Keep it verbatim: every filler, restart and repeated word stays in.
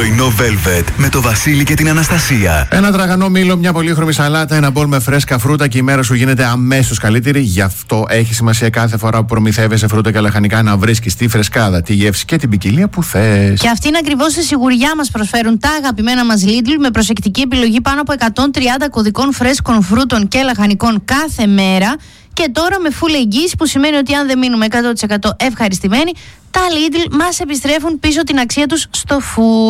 Πρωινό Velvet με το Βασίλη και την Αναστασία. Ένα τραγανό μήλο, μια πολύχρωμη σαλάτα, ένα μπολ με φρέσκα φρούτα και η μέρα σου γίνεται αμέσως καλύτερη. Γι' αυτό έχει σημασία κάθε φορά που προμηθεύεσαι φρούτα και λαχανικά να βρίσκεις τη φρεσκάδα, τη γεύση και την ποικιλία που θες. Και αυτήν ακριβώς τη σιγουριά μας προσφέρουν τα αγαπημένα μας Lidl με προσεκτική επιλογή πάνω από εκατόν τριάντα κωδικών φρέσκων φρούτων και λαχανικών κάθε μέρα. Και τώρα με full εγγύηση, που σημαίνει ότι αν δεν μείνουμε εκατό τοις εκατό ευχαριστημένοι, τα Lidl μας επιστρέφουν πίσω την αξία τους στο full.